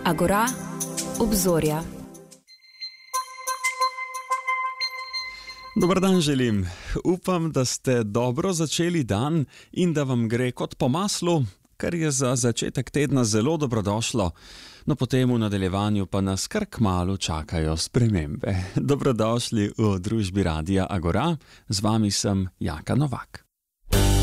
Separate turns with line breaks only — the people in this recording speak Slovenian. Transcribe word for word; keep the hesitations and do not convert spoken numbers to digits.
Agora, obzorja.
Dober dan želim. Upam, da ste dobro začeli dan in da vam gre kot po maslu, kar je za začetek tedna zelo dobrodošlo. No, potem v nadaljevanju pa nas kar kmalu čakajo spremembe. Dobrodošli v družbi Radia Agora. Z vami sem Jaka Novak.